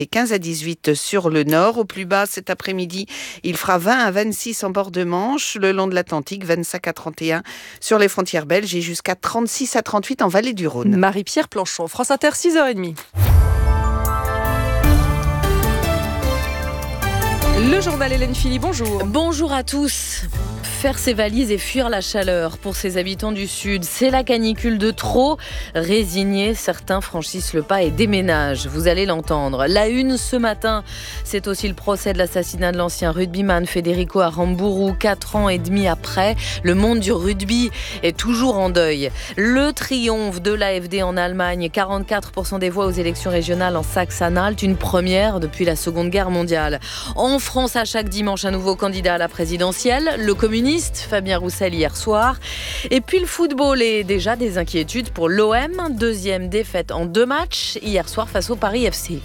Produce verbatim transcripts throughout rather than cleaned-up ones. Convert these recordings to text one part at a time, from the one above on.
Et quinze à dix-huit sur le nord. Au plus bas, cet après-midi, il fera vingt à vingt-six en bord de Manche, le long de l'Atlantique, vingt-cinq à trente et un sur les frontières belges et jusqu'à trente-six à trente-huit en vallée du Rhône. Marie-Pierre Planchon, France Inter, six heures trente. Le journal Hélène Philly, bonjour. Bonjour à tous. Faire ses valises et fuir la chaleur pour ces habitants du Sud, c'est la canicule de trop. Résignés, certains franchissent le pas et déménagent. Vous allez l'entendre. La une ce matin, c'est aussi le procès de l'assassinat de l'ancien rugbyman Federico Aramburu. Quatre ans et demi après, le monde du rugby est toujours en deuil. Le triomphe de l'A F D en Allemagne, quarante-quatre pour cent des voix aux élections régionales en Saxe-Anhalt, une première depuis la Seconde Guerre mondiale. En France, à chaque dimanche, un nouveau candidat à la présidentielle, le communiste Fabien Roussel hier soir. Et puis le football et déjà des inquiétudes pour l'O M. Deuxième défaite en deux matchs hier soir face au Paris F C.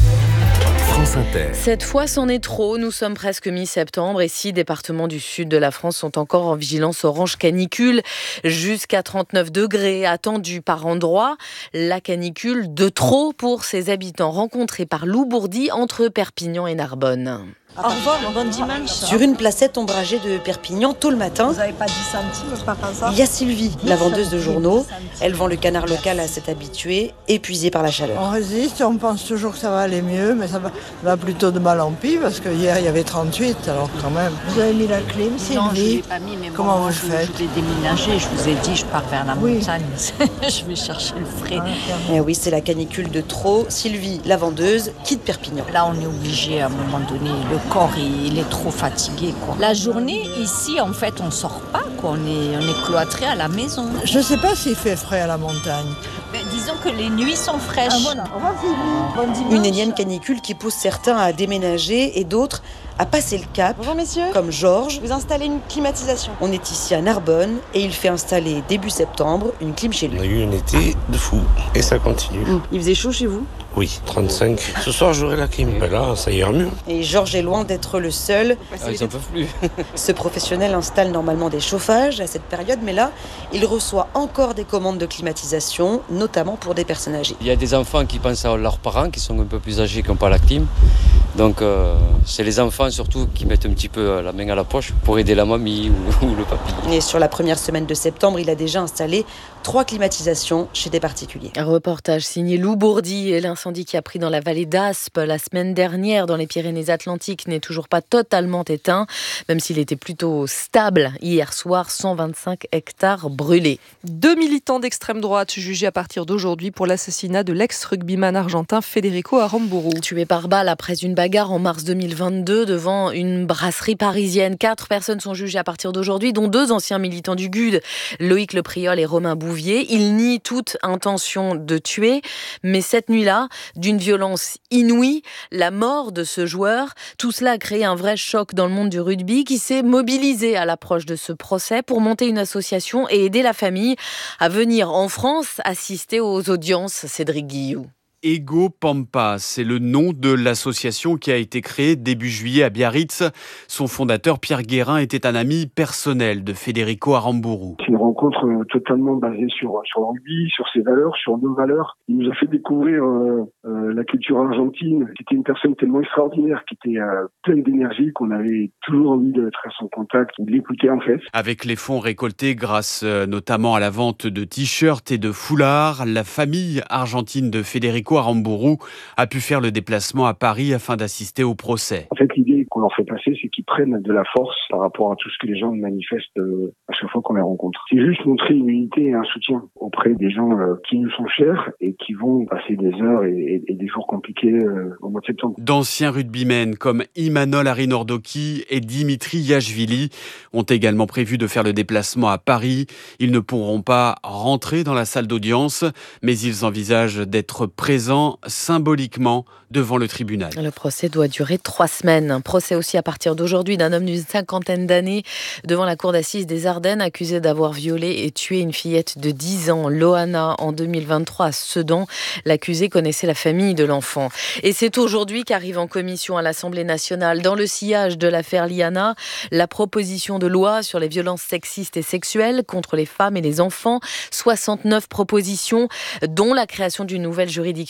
France Inter. Cette fois, c'en est trop. Nous sommes presque mi-septembre et six départements du sud de la France sont encore en vigilance orange canicule. Jusqu'à trente-neuf degrés attendus par endroit. La canicule de trop pour ses habitants rencontrés par Lou Bourdi entre Perpignan et Narbonne. Au revoir, bon dimanche. Sur une placette ombragée de Perpignan, tôt le matin, Vous n'avez pas dix centimes par hasard? il y a Sylvie, la vendeuse de journaux. Elle vend le canard local à cet habitué, épuisé par la chaleur. On résiste, on pense toujours que ça va aller mieux, mais ça va, va plutôt de mal en pire, parce que hier il y avait trente-huit, alors quand même. Vous avez mis la clim, Sylvie? Non, je ne l'ai pas mis, mais comment moi, vous je, faites? je vais déménager, je vous ai dit, je pars vers la Oui. montagne. Je vais chercher le frais. Eh oui, c'est la canicule de trop. Sylvie, la vendeuse, quitte Perpignan. Là, on est obligé, à un moment donné, le corps, il est trop fatigué, quoi. La journée, ici, en fait, on sort pas, quoi. On est, on est cloîtré à la maison. Je ne sais pas s'il fait frais à la montagne. Mais disons que les nuits sont fraîches. Ah voilà, au revoir Sylvie, bon dimanche. Une énième canicule qui pousse certains à déménager et d'autres à passer le cap. Bonjour messieurs, Comme Georges. vous installez une climatisation. On est ici à Narbonne et il fait installer début septembre une clim chez lui. On a eu un été de fou et ça continue. Mmh. Il faisait chaud chez vous? Oui, trente-cinq. Ce soir, j'aurai la clim. Ben là, ça ira mieux. Et Georges est loin d'être le seul. Ah, ils n'en peuvent plus. Ce professionnel installe normalement des chauffages à cette période, mais là, il reçoit encore des commandes de climatisation, notamment pour des personnes âgées. Il y a des enfants qui pensent à leurs parents, qui sont un peu plus âgés, qui n'ont pas la clim. Donc, euh, c'est les enfants surtout qui mettent un petit peu la main à la poche pour aider la mamie ou, ou le papy. Et sur la première semaine de septembre, il a déjà installé trois climatisations chez des particuliers. Un reportage signé Lou Bourdi et l'incendie qui a pris dans la vallée d'Aspe la semaine dernière dans les Pyrénées-Atlantiques n'est toujours pas totalement éteint, même s'il était plutôt stable hier soir, cent vingt-cinq hectares brûlés. Deux militants d'extrême droite jugés à partir d'aujourd'hui pour l'assassinat de l'ex-rugbyman argentin Federico Aramburu. Tué par balle après une bagarre en mars deux mille vingt-deux devant une brasserie parisienne. Quatre personnes sont jugées à partir d'aujourd'hui, dont deux anciens militants du G U D, Loïc Lepriol et Romain Bouvier. Ils nient toute intention de tuer, mais cette nuit-là, d'une violence inouïe, la mort de ce joueur, tout cela a créé un vrai choc dans le monde du rugby qui s'est mobilisé à l'approche de ce procès pour monter une association et aider la famille à venir en France assister aux audiences. Cédric Guillou. Ego Pampa, c'est le nom de l'association qui a été créée début juillet à Biarritz. Son fondateur, Pierre Guérin, était un ami personnel de Federico Aramburu. C'est une rencontre totalement basée sur, sur le rugby, sur ses valeurs, sur nos valeurs. Il nous a fait découvrir euh, euh, la culture argentine. C'était une personne tellement extraordinaire, qui était euh, pleine d'énergie, qu'on avait toujours envie d'être à son contact, de l'écouter en fait. Avec les fonds récoltés grâce euh, notamment à la vente de t-shirts et de foulards, la famille argentine de Federico Aramburu a pu faire le déplacement à Paris afin d'assister au procès. En fait, l'idée qu'on leur fait passer, c'est qu'ils prennent de la force par rapport à tout ce que les gens manifestent euh, à chaque fois qu'on les rencontre. C'est juste montrer une unité et un soutien auprès des gens euh, qui nous sont chers et qui vont passer des heures et, et, et des jours compliqués euh, au mois de septembre. D'anciens rugbymen comme Imanol Arinordoki et Dimitri Yachvili ont également prévu de faire le déplacement à Paris. Ils ne pourront pas rentrer dans la salle d'audience, mais ils envisagent d'être présents symboliquement devant le tribunal. Le procès doit durer trois semaines. Un procès aussi à partir d'aujourd'hui d'un homme d'une cinquantaine d'années devant la cour d'assises des Ardennes, accusé d'avoir violé et tué une fillette de dix ans, Loana, en deux mille vingt-trois à Sedan. L'accusé connaissait la famille de l'enfant. Et c'est aujourd'hui qu'arrive en commission à l'Assemblée nationale, dans le sillage de l'affaire Liana, la proposition de loi sur les violences sexistes et sexuelles contre les femmes et les enfants. soixante-neuf propositions, dont la création d'une nouvelle juridiction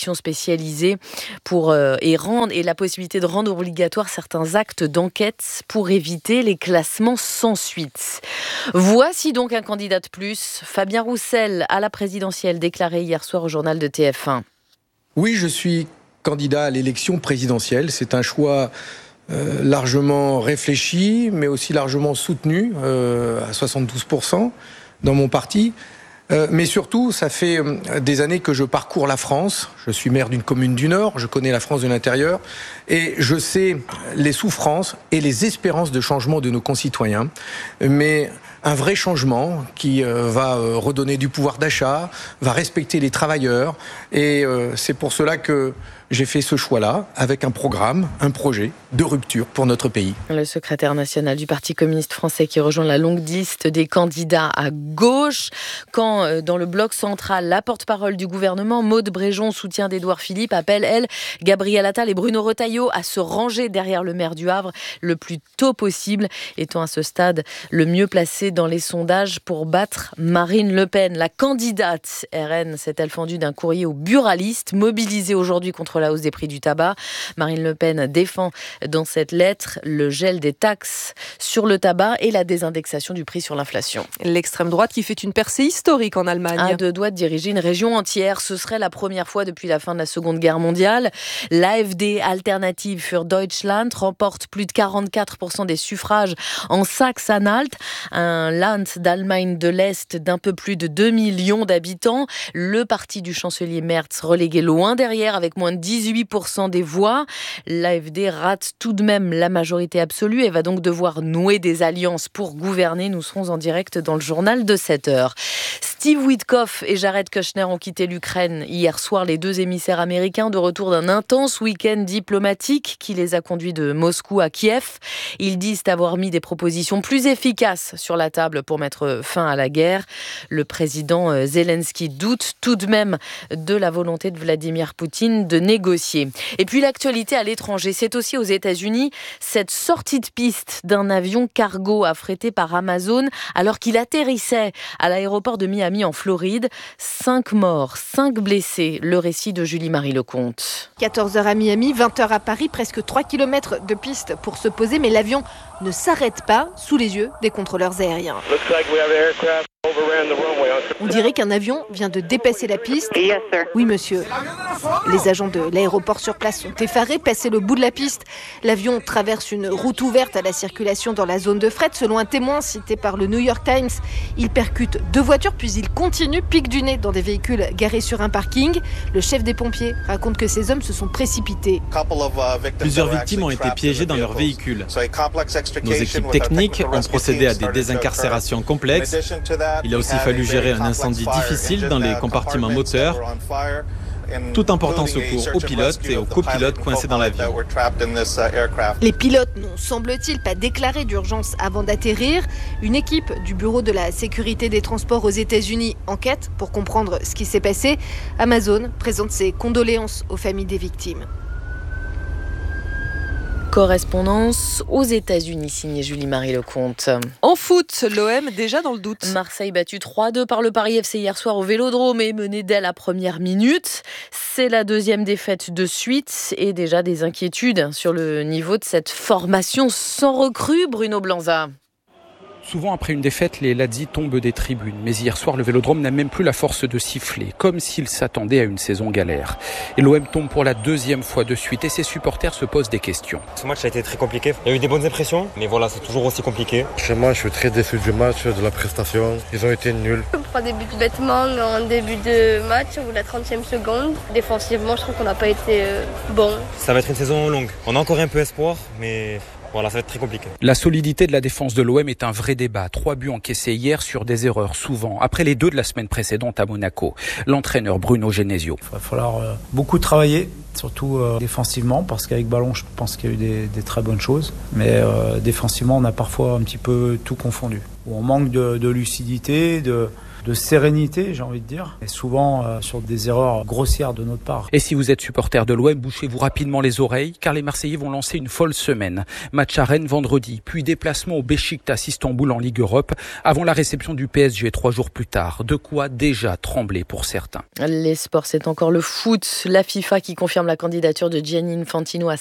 juridiction spécialisée pour, euh, et, rendre, et la possibilité de rendre obligatoire certains actes d'enquête pour éviter les classements sans suite. Voici donc un candidat de plus, Fabien Roussel, à la présidentielle, déclaré hier soir au journal de T F un. Oui, je suis candidat à l'élection présidentielle. C'est un choix euh, largement réfléchi, mais aussi largement soutenu, euh, à soixante-douze pour cent dans mon parti. Euh, mais surtout, ça fait euh, des années que je parcours la France. Je suis maire d'une commune du Nord, je connais la France de l'intérieur, et je sais les souffrances et les espérances de changement de nos concitoyens. Mais un vrai changement qui euh, va euh, redonner du pouvoir d'achat, va respecter les travailleurs, et euh, c'est pour cela que j'ai fait ce choix-là, avec un programme, un projet de rupture pour notre pays. Le secrétaire national du Parti communiste français qui rejoint la longue liste des candidats à gauche. Quand, euh, dans le bloc central, la porte-parole du gouvernement, Maude Bréjon, soutien d'Édouard Philippe, appelle, elle, Gabriel Attal et Bruno Retailleau à se ranger derrière le maire du Havre le plus tôt possible, étant à ce stade le mieux placé dans les sondages pour battre Marine Le Pen. La candidate R N s'est-elle fendue d'un courrier aux buralistes, mobilisés aujourd'hui contre la hausse des prix du tabac. Marine Le Pen défend dans cette lettre le gel des taxes sur le tabac et la désindexation du prix sur l'inflation. L'extrême droite qui fait une percée historique en Allemagne. À deux doigts de diriger une région entière. Ce serait la première fois depuis la fin de la Seconde Guerre mondiale. L'A F D, Alternative für Deutschland, remporte plus de quarante-quatre pour cent des suffrages en Saxe-Anhalt, un Land d'Allemagne de l'Est d'un peu plus de deux millions d'habitants. Le parti du chancelier Merz relégué loin derrière avec moins de dix-huit pour cent des voix. L'A F D rate tout de même la majorité absolue et va donc devoir nouer des alliances pour gouverner. Nous serons en direct dans le journal de sept heures. Steve Witkoff et Jared Kushner ont quitté l'Ukraine hier soir, les deux émissaires américains, de retour d'un intense week-end diplomatique qui les a conduits de Moscou à Kiev. Ils disent avoir mis des propositions plus efficaces sur la table pour mettre fin à la guerre. Le président Zelensky doute tout de même de la volonté de Vladimir Poutine de négocier. Et puis l'actualité à l'étranger, c'est aussi aux États-Unis, cette sortie de piste d'un avion cargo affrété par Amazon alors qu'il atterrissait à l'aéroport de Miami en Floride. Cinq morts, cinq blessés. Le récit de Julie-Marie Lecomte. quatorze heures à Miami, vingt heures à Paris, presque trois kilomètres de piste pour se poser, mais l'avion ne s'arrête pas sous les yeux des contrôleurs aériens. On dirait qu'un avion vient de dépasser la piste. Yes, sir. Oui, monsieur. Les agents de l'aéroport sur place sont effarés, passés le bout de la piste. L'avion traverse une route ouverte à la circulation dans la zone de fret. Selon un témoin cité par le New York Times, il percute deux voitures, puis il continue, pique du nez dans des véhicules garés sur un parking. Le chef des pompiers raconte que ces hommes se sont précipités. Plusieurs victimes ont été piégées dans leur véhicule. Nos équipes techniques ont procédé à des désincarcérations complexes. Il a aussi fallu gérer un incendie difficile dans les compartiments moteurs, tout en portant secours aux pilotes et aux copilotes coincés dans l'avion. Les pilotes n'ont, semble-t-il, pas déclaré d'urgence avant d'atterrir. Une équipe du Bureau de la sécurité des transports aux États-Unis enquête pour comprendre ce qui s'est passé. Amazon présente ses condoléances aux familles des victimes. Correspondance aux États-Unis, signée Julie-Marie Lecomte. En foot, l'O M déjà dans le doute. Marseille battu trois deux par le Paris F C hier soir au Vélodrome et mené dès la première minute. C'est la deuxième défaite de suite et déjà des inquiétudes sur le niveau de cette formation sans recrue, Bruno Blanza. Souvent après une défaite, les Lazzi tombent des tribunes. Mais hier soir, le Vélodrome n'a même plus la force de siffler, comme s'il s'attendait à une saison galère. Et l'O M tombe pour la deuxième fois de suite et ses supporters se posent des questions. Ce match a été très compliqué. Il y a eu des bonnes impressions, mais voilà, c'est toujours aussi compliqué. Chez moi, je suis très déçu du match, de la prestation. Ils ont été nuls. Trois débuts bêtement en début de match, ou la trentième seconde. Défensivement, je trouve qu'on n'a pas été euh, bon. Ça va être une saison longue. On a encore un peu espoir, mais... Voilà, ça va être très compliqué. La solidité de la défense de l'O M est un vrai débat. Trois buts encaissés hier sur des erreurs, souvent. Après les deux de la semaine précédente à Monaco. L'entraîneur Bruno Genesio. Il va falloir euh, beaucoup travailler, surtout euh, défensivement, parce qu'avec ballon, je pense qu'il y a eu des, des très bonnes choses. Mais euh, défensivement, on a parfois un petit peu tout confondu. On manque de, de lucidité, de... de sérénité, j'ai envie de dire, et souvent euh, sur des erreurs grossières de notre part. Et si vous êtes supporter de l'O M, bouchez-vous rapidement les oreilles, car les Marseillais vont lancer une folle semaine. Match à Rennes vendredi, puis déplacement au Beşiktaş Istanbul en Ligue Europe, avant la réception du P S G trois jours plus tard. De quoi déjà trembler pour certains. Les sports, c'est encore le foot. La FIFA qui confirme la candidature de Gianni Infantino à